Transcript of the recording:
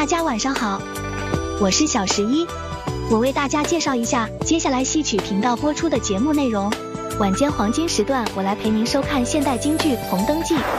大家晚上好，我是小11，我为大家介绍一下接下来戏曲频道播出的节目内容。晚间黄金时段，我来陪您收看现代京剧《红灯记》。